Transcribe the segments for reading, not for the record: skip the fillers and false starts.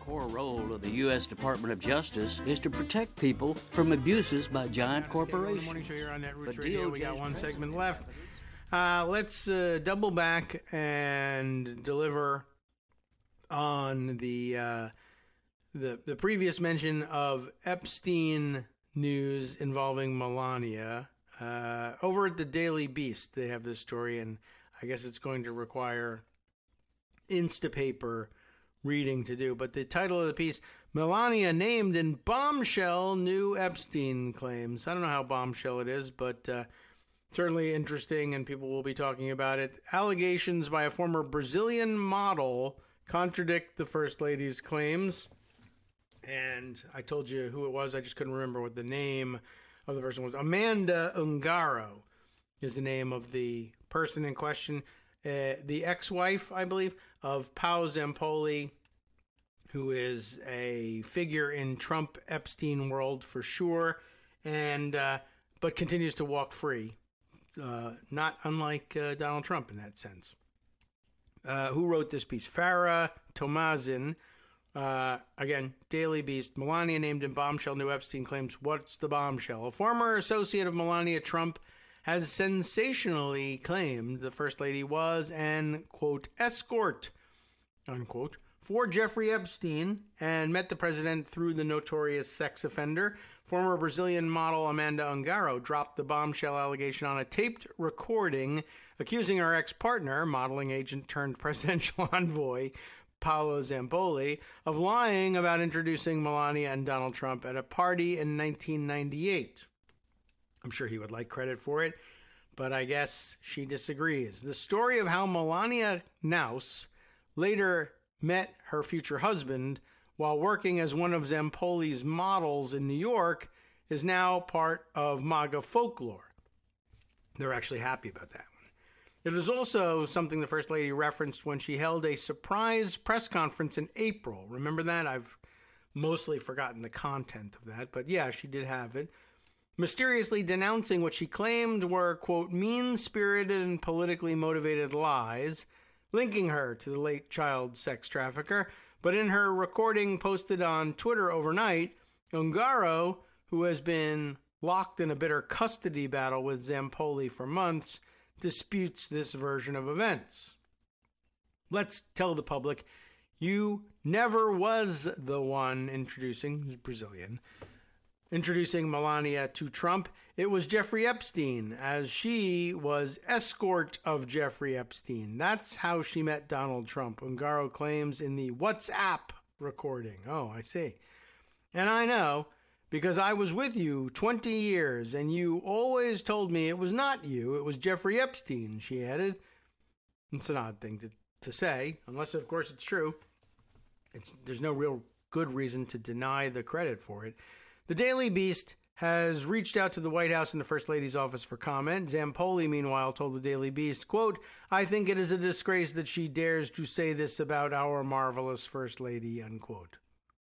core role of the U.S. Department of Justice is to protect people from abuses by giant corporations. Morning show here on Netroots Radio. We got one segment left. Let's double back and deliver on the previous mention of Epstein news involving Melania. Over at the Daily Beast, they have this story, and I guess it's going to require Instapaper reading to do. But the title of the piece, Melania named in bombshell new Epstein claims. I don't know how bombshell it is, but certainly interesting, and people will be talking about it. Allegations by a former Brazilian model contradict the First Lady's claims. And I told you who it was. I just couldn't remember what the name of the person was. Amanda Ungaro is the name of the person in question. The ex-wife, I believe, of Pao Zampolli, who is a figure in Trump Epstein world for sure, and but continues to walk free, not unlike Donald Trump in that sense. Who wrote this piece? Farah Tomazin. Again, Daily Beast. Melania named in bombshell new Epstein claims. What's the bombshell? A former associate of Melania Trump has sensationally claimed the First Lady was an, quote, escort, unquote, for Jeffrey Epstein and met the president through the notorious sex offender. Former Brazilian model Amanda Ungaro dropped the bombshell allegation on a taped recording accusing her ex-partner, modeling agent turned presidential envoy, Paolo Zampolli, of lying about introducing Melania and Donald Trump at a party in 1998. I'm sure he would like credit for it, but I guess she disagrees. The story of how Melania Knauss later met her future husband while working as one of Zampoli's models in New York is now part of MAGA folklore. They're actually happy about that one. It is also something the First Lady referenced when she held a surprise press conference in April. Remember that? I've mostly forgotten the content of that, but yeah, she did have it. Mysteriously denouncing what she claimed were, quote, mean-spirited and politically motivated lies, linking her to the late child sex trafficker. But in her recording posted on Twitter overnight, Ungaro, who has been locked in a bitter custody battle with Zampolli for months, disputes this version of events. Let's tell the public, you never was the one introducing Melania to Trump. It was Jeffrey Epstein, as she was escort of Jeffrey Epstein. That's how she met Donald Trump, Ungaro claims in the WhatsApp recording. Oh, I see. And I know, because I was with you 20 years, and you always told me it was not you, it was Jeffrey Epstein, she added. It's an odd thing to say, unless, of course, it's true. There's no real good reason to deny the credit for it. The Daily Beast has reached out to the White House and the First Lady's office for comment. Zampolli, meanwhile, told the Daily Beast, quote, I think it is a disgrace that she dares to say this about our marvelous First Lady, unquote.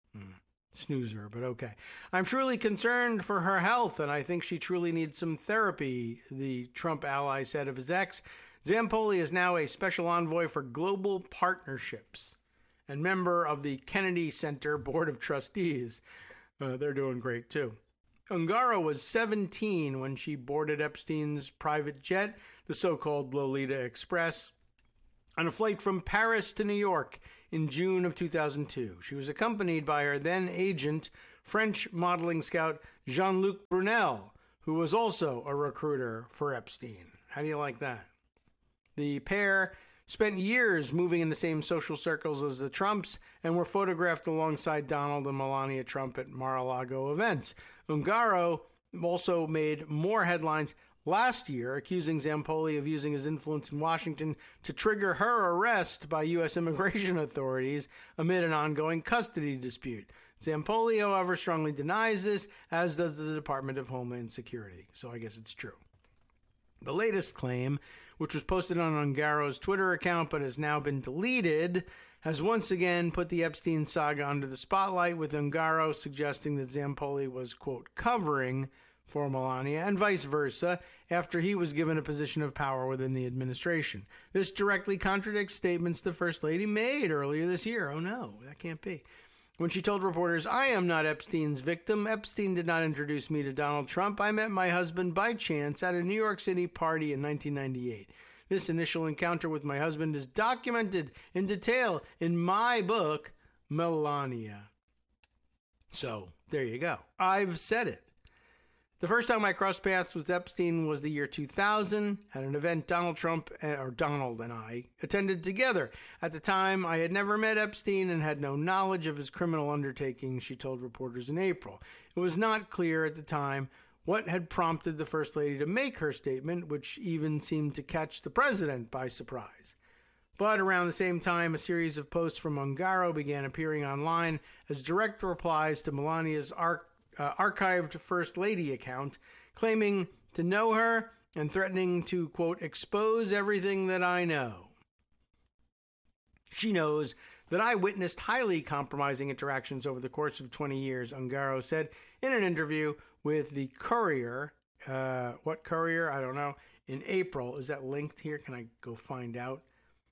Snoozer, but okay. I'm truly concerned for her health, and I think she truly needs some therapy, the Trump ally said of his ex. Zampolli is now a special envoy for global partnerships and member of the Kennedy Center Board of Trustees. They're doing great, too. Ungaro was 17 when she boarded Epstein's private jet, the so-called Lolita Express, on a flight from Paris to New York in June of 2002. She was accompanied by her then-agent, French modeling scout Jean-Luc Brunel, who was also a recruiter for Epstein. How do you like that? The pair spent years moving in the same social circles as the Trumps and were photographed alongside Donald and Melania Trump at Mar-a-Lago events. Ungaro also made more headlines last year, accusing Zampolli of using his influence in Washington to trigger her arrest by U.S. immigration authorities amid an ongoing custody dispute. Zampolli, however, strongly denies this, as does the Department of Homeland Security. So I guess it's true. The latest claim, which was posted on Ungaro's Twitter account but has now been deleted, has once again put the Epstein saga under the spotlight, with Ungaro suggesting that Zampolli was, quote, covering for Melania, and vice versa, after he was given a position of power within the administration. This directly contradicts statements the First Lady made earlier this year. Oh no, that can't be. when she told reporters, "I am not Epstein's victim. Epstein did not introduce me to Donald Trump. I met my husband by chance at a New York City party in 1998. This initial encounter with my husband is documented in detail in my book, Melania." So, there you go. I've said it. The first time I crossed paths with Epstein was the year 2000 at an event Donald and I attended together. At the time, I had never met Epstein and had no knowledge of his criminal undertakings, she told reporters in April. It was not clear at the time what had prompted the First Lady to make her statement, which even seemed to catch the president by surprise. But around the same time, a series of posts from Ungaro began appearing online as direct replies to Melania's archived First Lady account, claiming to know her and threatening to, quote, expose everything that I know. She knows that I witnessed highly compromising interactions over the course of 20 years, Ungaro said in an interview with the Courier. What Courier? I don't know. In April. Is that linked here? Can I go find out?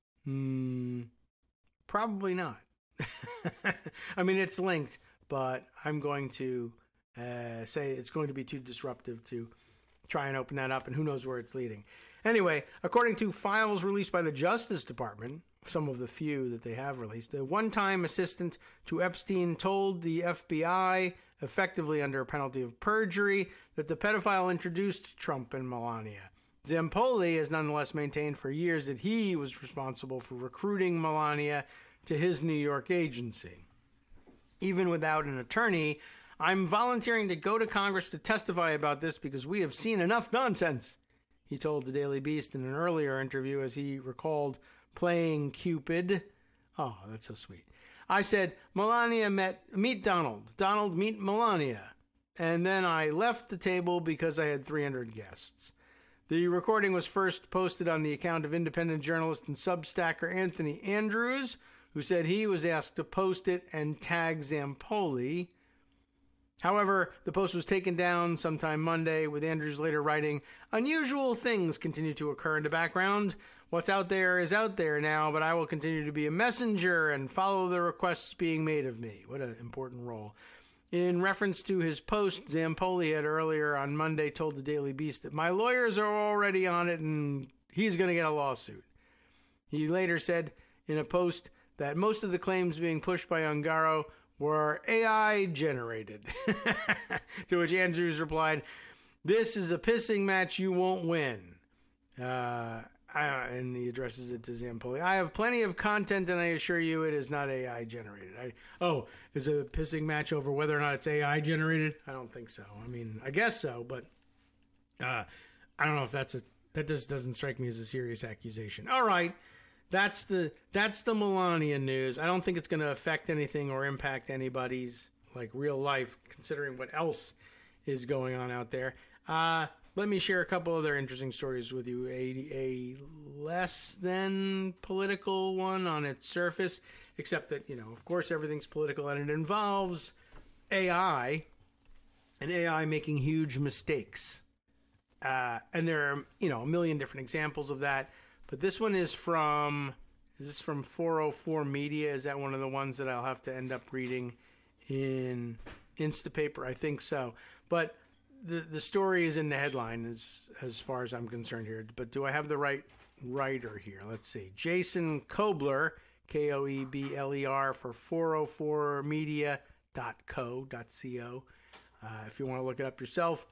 Probably not. I mean, it's linked, but I'm going to say it's going to be too disruptive to try and open that up, and who knows where it's leading. Anyway, according to files released by the Justice Department, some of the few that they have released, a one-time assistant to Epstein told the FBI, effectively under a penalty of perjury, that the pedophile introduced Trump and Melania. Zampoli has nonetheless maintained for years that he was responsible for recruiting Melania to his New York agency. Even without an attorney, "I'm volunteering to go to Congress to testify about this because we have seen enough nonsense," he told the Daily Beast in an earlier interview as he recalled playing Cupid. Oh, that's so sweet. "I said, Melania meet Donald. Donald, meet Melania. And then I left the table because I had 300 guests." The recording was first posted on the account of independent journalist and Substacker Anthony Andrews, who said he was asked to post it and tag Zampoli. However, the post was taken down sometime Monday, with Andrews later writing, "Unusual things continue to occur in the background. What's out there is out there now, but I will continue to be a messenger and follow the requests being made of me." What an important role. In reference to his post, Zampoli had earlier on Monday told the Daily Beast that "my lawyers are already on it and he's going to get a lawsuit." He later said in a post that most of the claims being pushed by Ungaro were AI generated. To which Andrews replied, "This is a pissing match you won't win." And he addresses it to Zampoli. "I have plenty of content, and I assure you it is not AI generated." Is a pissing match over whether or not it's AI generated? I don't think so. I mean, I guess so, but I don't know if that just doesn't strike me as a serious accusation. All right. That's the Melania news. I don't think it's going to affect anything or impact anybody's real life, considering what else is going on out there. Let me share a couple other interesting stories with you. A less than political one on its surface, except that, of course, everything's political, and it involves AI, and AI making huge mistakes. And there are, a million different examples of that. But this one is from 404 Media? Is that one of the ones that I'll have to end up reading in Instapaper? I think so. But the story is in the headline as far as I'm concerned here. But do I have the right writer here? Let's see. Jason Koebler, Koebler for 404media.co. If you want to look it up yourself.